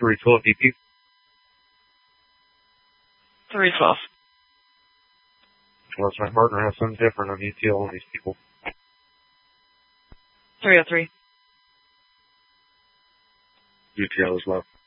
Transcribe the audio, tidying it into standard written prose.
312 DP. 312. Unless my partner has something different, I'm UTL on these people. 303. UTL as well.